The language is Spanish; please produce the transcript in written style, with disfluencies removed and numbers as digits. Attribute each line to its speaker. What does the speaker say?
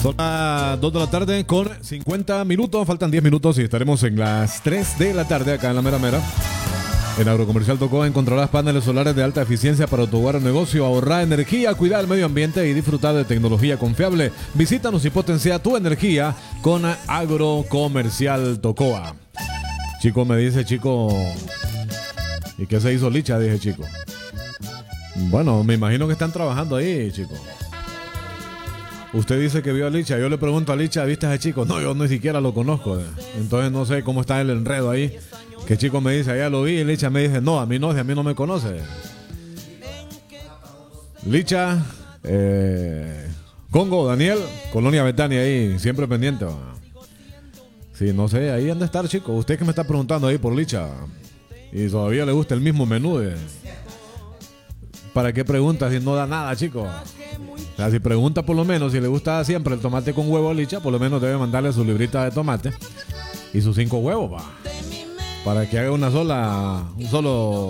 Speaker 1: Son las 2 de la tarde con 50 minutos. Faltan 10 minutos y estaremos en las 3 de la tarde acá en la Mera Mera. En Agrocomercial Tocoa encontrarás paneles solares de alta eficiencia para tu hogar o negocio, ahorrar energía, cuidar el medio ambiente y disfrutar de tecnología confiable. Visítanos y potencia tu energía con Agrocomercial Tocoa. Chico me dice, chico, ¿y qué se hizo Licha? Dije, chico. Bueno, me imagino que están trabajando ahí, chico. Usted dice que vio a Licha. Yo le pregunto a Licha, ¿viste a ese chico? No, yo ni siquiera lo conozco. Entonces no sé cómo está el enredo ahí. Que chico me dice, allá lo vi. Y Licha me dice, no, a mí no me conoce. Licha, Congo, Daniel, Colonia Betania ahí, siempre pendiente. Sí, no sé, ahí han de estar, chico. Usted que me está preguntando ahí por Licha. Y todavía le gusta el mismo menú. ¿Para qué pregunta si no da nada, chico? O sea, si pregunta por lo menos, si le gusta siempre el tomate con huevo a Licha, por lo menos debe mandarle su librita de tomate y sus 5 huevos, para que haga un solo